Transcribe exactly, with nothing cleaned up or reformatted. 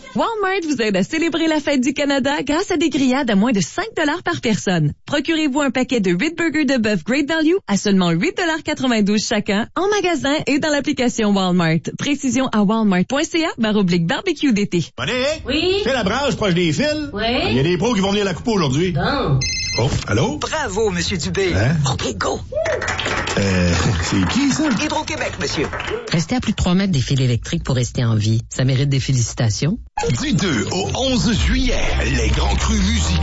Walmart vous aide à célébrer la fête du Canada grâce à des grillades à moins de cinq dollars par personne. Procurez-vous un paquet de huit burgers de bœuf Great Value à seulement huit dollars quatre-vingt-douze chacun en magasin et dans l'application Walmart. Précision à walmart.ca barre oblique barbecue d'été. Monique? Oui? C'est la branche proche des fils? Oui? Il y a des pros qui vont venir la couper aujourd'hui. Bon. Oh, allô? Bravo, Monsieur Dubé. Hein? OK, go. Euh, c'est qui, ça? Hydro-Québec, monsieur. Restez à plus de trois mètres des fils électriques pour rester en vie. Ça mérite des félicitations. Du deux au onze juillet, les grands crus musicaux